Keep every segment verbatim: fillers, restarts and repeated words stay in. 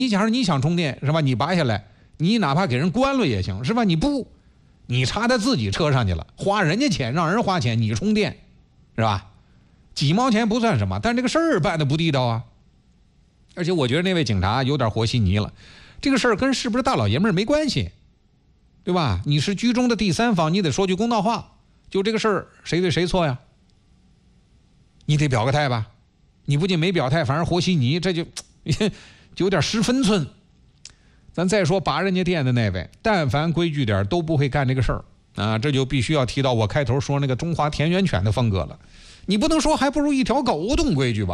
你假如你想充电是吧？你拔下来，你哪怕给人关了也行是吧？你不，你插在自己车上去了，花人家钱让人花钱，你充电是吧？几毛钱不算什么，但这个事儿办得不地道啊。而且我觉得那位警察有点和稀泥了，这个事儿跟是不是大老爷们儿没关系，对吧？你是居中的第三方，你得说句公道话，就这个事儿谁对谁错呀？你得表个态吧，你不仅没表态，反而和稀泥，这就就有点失分寸。咱再说拔人家店的那位，但凡规矩点都不会干这个事儿啊，这就必须要提到我开头说那个中华田园犬的风格了。你不能说还不如一条狗懂规矩吧？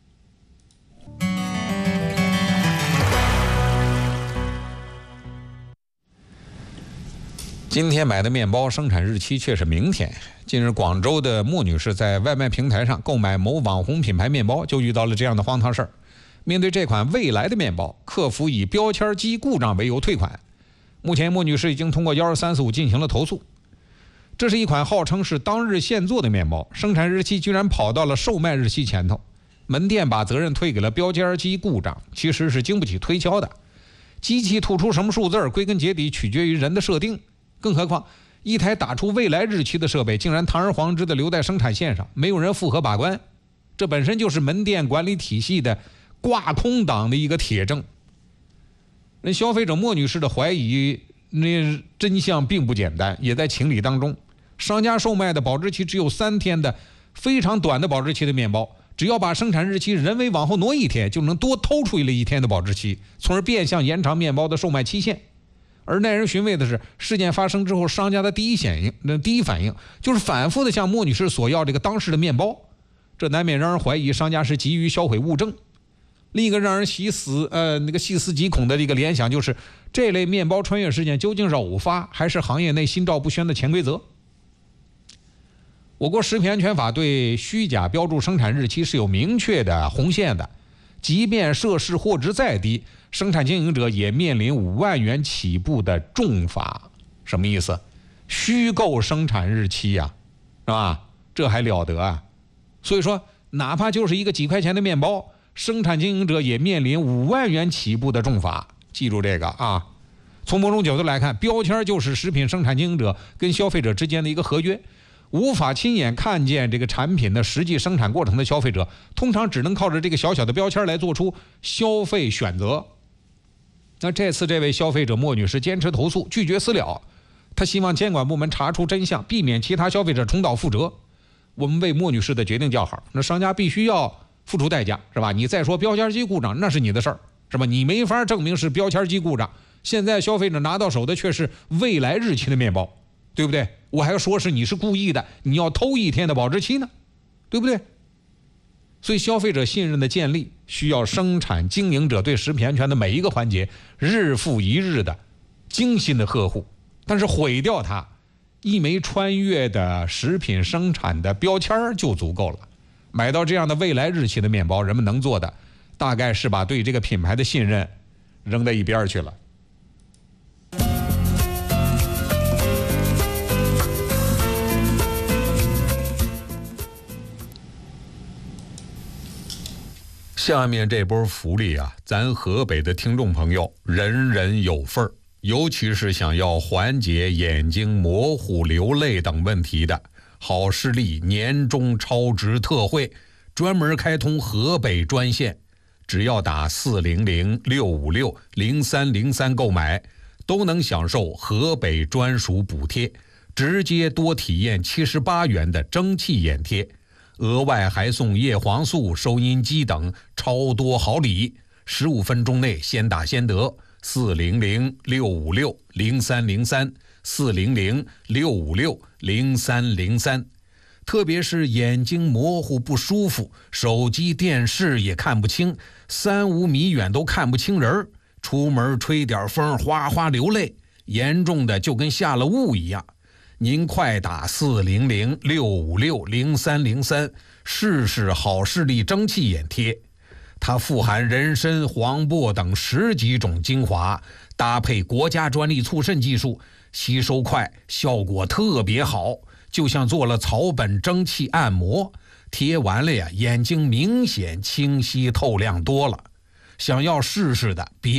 今天买的面包生产日期却是明天。近日，广州的莫女士在外卖平台上购买某网红品牌面包，就遇到了这样的荒唐事儿。面对这款未来的面包，客服以标签机故障为由退款。目前，莫女士已经通过一二三四五进行了投诉。这是一款号称是当日现做的面包，生产日期居然跑到了售卖日期前头。门店把责任推给了标签机故障，其实是经不起推敲的。机器吐出什么数字，归根结底取决于人的设定。更何况，一台打出未来日期的设备竟然堂而皇之的留在生产线上，没有人负责把关，这本身就是门店管理体系的挂空档的一个铁证。人消费者莫女士的怀疑，那真相并不简单，也在情理当中。商家售卖的保质期只有三天的非常短的保质期的面包，只要把生产日期人为往后挪一天，就能多偷出了一天的保质期，从而变相延长面包的售卖期限。而耐人寻味的是，事件发生之后，商家的第一反应，那第一反应就是反复的向莫女士索要这个当时的面包，这难免让人怀疑商家是急于销毁物证。另一个让人细思呃那个细思极恐的一个联想就是，这类面包穿越事件究竟是偶发，还是行业内心照不宣的潜规则？我国食品安全法对虚假标注生产日期是有明确的红线的，即便涉事货值再低，生产经营者也面临五万元起步的重罚。什么意思？虚构生产日期呀、啊，是吧？这还了得啊！所以说，哪怕就是一个几块钱的面包，生产经营者也面临五万元起步的重罚。记住这个啊！从某种角度来看，标签就是食品生产经营者跟消费者之间的一个合约。无法亲眼看见这个产品的实际生产过程的消费者，通常只能靠着这个小小的标签来做出消费选择。那这次这位消费者莫女士坚持投诉，拒绝私了，她希望监管部门查出真相，避免其他消费者重蹈覆辙。我们为莫女士的决定叫好，那商家必须要付出代价，是吧？你再说标签机故障，那是你的事儿，是吧？你没法证明是标签机故障。现在消费者拿到手的却是未来日期的面包，对不对？我还要说是你是故意的，你要偷一天的保质期呢，对不对？所以消费者信任的建立，需要生产经营者对食品安全的每一个环节日复一日的精心的呵护。但是毁掉它，一枚穿越的食品生产的标签就足够了。买到这样的未来日期的面包，人们能做的大概是把对这个品牌的信任扔在一边去了。下面这波福利啊，咱河北的听众朋友人人有份儿，尤其是想要缓解眼睛模糊、流泪等问题的，好视力年终超值特惠，专门开通河北专线，只要打四零零六五六零三零三购买，都能享受河北专属补贴，直接多体验七十八元的蒸汽眼贴。额外还送叶黄素、收音机等超多好礼，十五分钟内先打先得。四零零六五六零三零三，四零零六五六零三零三。特别是眼睛模糊不舒服，手机、电视也看不清，三五米远都看不清人，出门吹点风，哗哗流泪，严重的就跟下了雾一样。您快打四零零六五六零三零三试试好视力蒸汽眼贴，它富含人参、黄柏等十几种精华，搭配国家专利促渗技术，吸收快，效果特别好，就像做了草本蒸汽按摩，贴完了呀，眼睛明显清晰透亮多了。 想要试试的，别